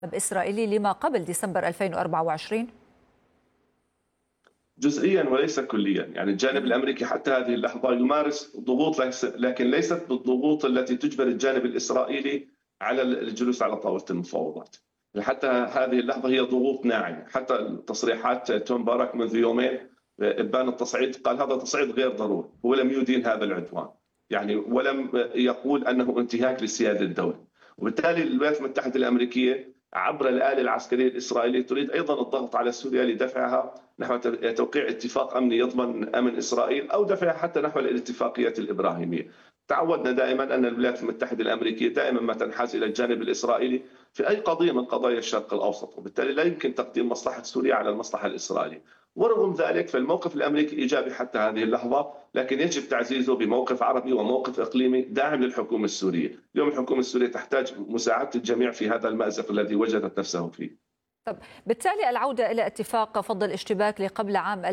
إسرائيلي لما قبل ديسمبر 2024؟ جزئيا وليس كليا، يعني الجانب الامريكي حتى هذه اللحظه يمارس ضغوط لكن ليست بالضغوط التي تجبر الجانب الاسرائيلي على الجلوس على طاوله المفاوضات. حتى هذه اللحظه هي ضغوط ناعمه، حتى تصريحات توم بارك منذ يومين ابان التصعيد قال هذا تصعيد غير ضروري، ولم يدين هذا العدوان، يعني ولم يقول انه انتهاك للسياده الدولي. وبالتالي الولايات المتحده الامريكيه عبر الآلة العسكرية الإسرائيلية تريد أيضا الضغط على سوريا لدفعها نحو توقيع اتفاق أمني يضمن أمن إسرائيل أو دفعها حتى نحو الاتفاقية الإبراهيمية. تعودنا دائما أن الولايات المتحدة الأمريكية دائما ما تنحاز إلى الجانب الإسرائيلي في أي قضية من قضايا الشرق الأوسط، وبالتالي لا يمكن تقديم مصلحة سوريا على المصلحة الإسرائيلية. ورغم ذلك فالموقف الأمريكي إيجابي حتى هذه اللحظة، لكن يجب تعزيزه بموقف عربي وموقف إقليمي داعم للحكومة السورية. اليوم الحكومة السورية تحتاج مساعدة الجميع في هذا المأزق الذي وجدت نفسه فيه. طب بالتالي العودة إلى اتفاق فض الاشتباك لقبل عام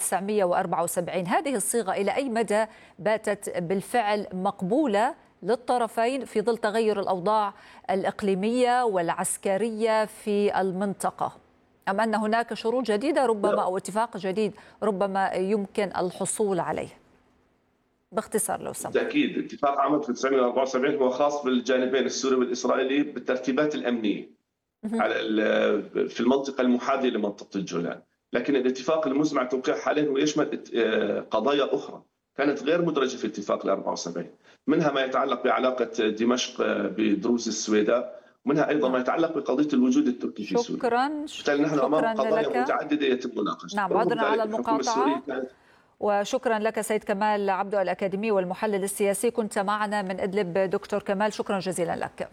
1974، هذه الصيغة إلى أي مدى باتت بالفعل مقبولة للطرفين في ظل تغير الأوضاع الإقليمية والعسكرية في المنطقة؟ أم أن هناك شروط جديدة ربما أو اتفاق جديد ربما يمكن الحصول عليه؟ باختصار لو سمحت. بالتأكيد اتفاق عام 1974 هو خاص بالجانبين السوري والإسرائيلي بالترتيبات الأمنية على في المنطقة المحاذية لمنطقة الجولان، لكن الاتفاق المزمع توقيعه حاليا هو يشمل قضايا أخرى كانت غير مدرجة في اتفاق 74، منها ما يتعلق بعلاقة دمشق بدروز السويداء، ومنها أيضا ما يتعلق بقضية الوجود التركي في سوريا. بالتالي نحن أمام قضايا متعددة يتم مناقشتها. نعم، عذرا على المقاطعة. وشكرا لك سيد كمال عبدو الأكاديمي والمحلل السياسي، كنت معنا من إدلب. دكتور كمال شكرا جزيلا لك.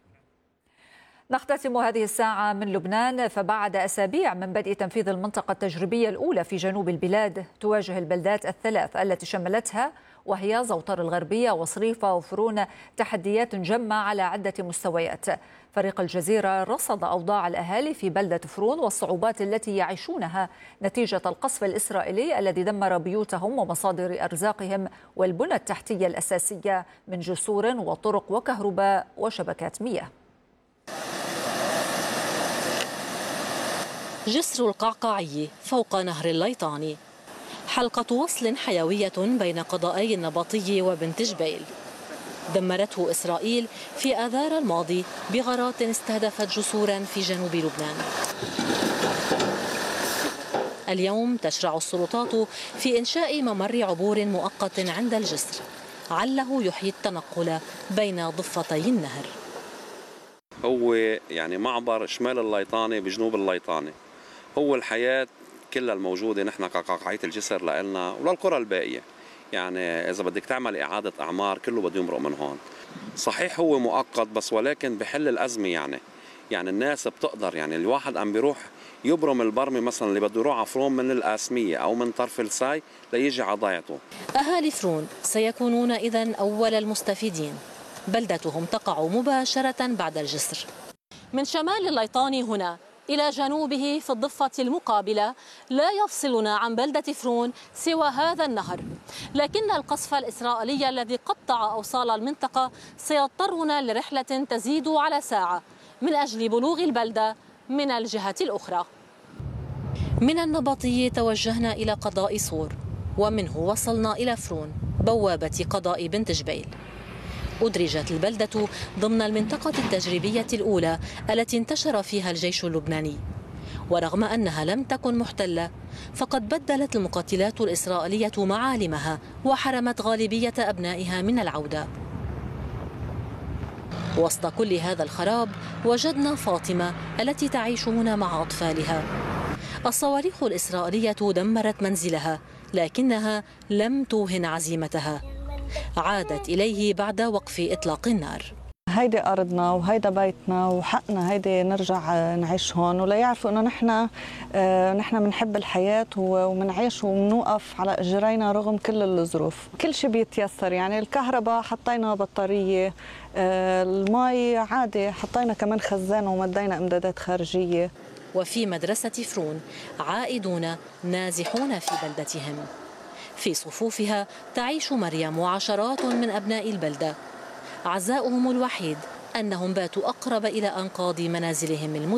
نختتم هذه الساعة من لبنان، فبعد أسابيع من بدء تنفيذ المنطقة التجريبية الأولى في جنوب البلاد، تواجه البلدات الثلاث التي شملتها وهي زوطر الغربية وصريفة وفرون تحديات جمة على عدة مستويات. فريق الجزيرة رصد أوضاع الأهالي في بلدة فرون والصعوبات التي يعيشونها نتيجة القصف الإسرائيلي الذي دمر بيوتهم ومصادر أرزاقهم والبنى التحتية الأساسية من جسور وطرق وكهرباء وشبكات مياه. جسر القعقاعي فوق نهر الليطاني، حلقة وصل حيوية بين قضائي النبطي وبنت جبيل، دمرته إسرائيل في آذار الماضي بغارات استهدفت جسورا في جنوب لبنان. اليوم تشرع السلطات في إنشاء ممر عبور مؤقت عند الجسر عله يحيي التنقل بين ضفتي النهر. هو يعني معبر شمال الليطاني بجنوب الليطاني، هو الحياة كلها الموجودة نحن كقعقاعية الجسر لنا وللقرى الباقية. يعني إذا بدك تعمل إعادة أعمار كله بده يمرق من هون. صحيح هو مؤقت بس ولكن بحل الأزمة. يعني الناس بتقدر، يعني الواحد عم بيروح يبرم البرمي مثلا اللي بده يروح على فرون من القاسمية أو من طرف الساي ليجي على ضيعته. أهالي فرون سيكونون إذن أول المستفيدين، بلدتهم تقع مباشرة بعد الجسر. من شمال الليطاني هنا إلى جنوبه في الضفة المقابلة لا يفصلنا عن بلدة فرون سوى هذا النهر، لكن القصف الإسرائيلي الذي قطع أوصال المنطقة سيضطرنا لرحلة تزيد على ساعة من أجل بلوغ البلدة من الجهة الأخرى. من النبطي توجهنا إلى قضاء صور، ومنه وصلنا إلى فرون بوابة قضاء بنت جبيل. أدرجت البلدة ضمن المنطقة التجريبية الأولى التي انتشر فيها الجيش اللبناني، ورغم أنها لم تكن محتلة فقد بدلت المقاتلات الإسرائيلية معالمها وحرمت غالبية أبنائها من العودة. وسط كل هذا الخراب وجدنا فاطمة التي تعيش هنا مع أطفالها. الصواريخ الإسرائيلية دمرت منزلها لكنها لم توهن عزيمتها، عادت إليه بعد وقف إطلاق النار. هيدي أرضنا وهيدا بيتنا وحقنا هيدي نرجع نعيش هون، ولا يعرفوا إنه نحن بنحب الحياة ومنعيش ومنوقف على إجرينا رغم كل الظروف. كل شيء بيتيسر، يعني الكهرباء حطينا بطارية، المي عادي حطينا كمان خزان ومدينا إمدادات خارجية. وفي مدرسة فرون عائدون نازحون في بلدتهم، في صفوفها تعيش مريم وعشرات من أبناء البلدة. عزاؤهم الوحيد أنهم باتوا أقرب إلى أنقاض منازلهم